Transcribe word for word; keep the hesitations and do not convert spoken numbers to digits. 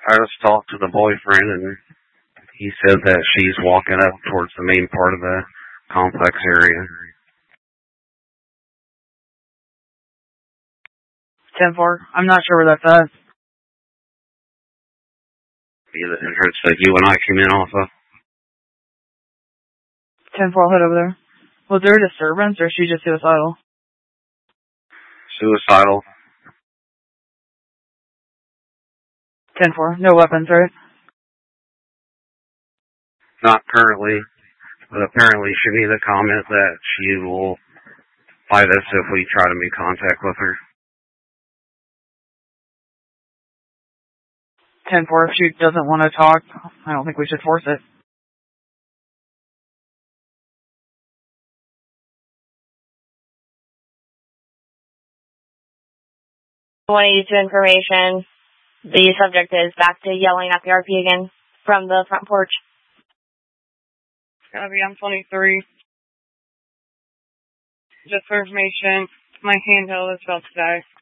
I just talked to the boyfriend, and he said that she's walking up towards the main part of the complex area. ten four. I'm not sure where that's at. Be the entrance that you and I came in off of. ten four, I'll head over there. Was there a disturbance, or is she just suicidal? Suicidal. ten four. No weapons, right? Not currently, but apparently she made a comment that she will fight us if we try to make contact with her. ten four, if she doesn't want to talk, I don't think we should force it. one eighty-two information. The subject is back to yelling at the R P again from the front porch. Gotta be on twenty-three. Just for information, my handheld is about to die.